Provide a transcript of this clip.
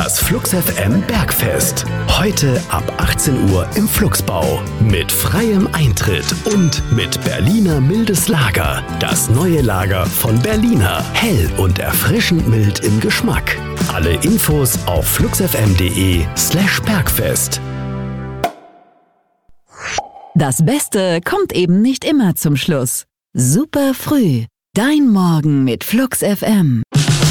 Das Flux FM Bergfest. Heute ab 18 Uhr im Fluxbau. Mit freiem Eintritt und mit Berliner mildes Lager. Das neue Lager von Berliner. Hell und erfrischend mild im Geschmack. Alle Infos auf fluxfm.de/Bergfest. Das Beste kommt eben nicht immer zum Schluss. Super früh. Dein Morgen mit Flux FM.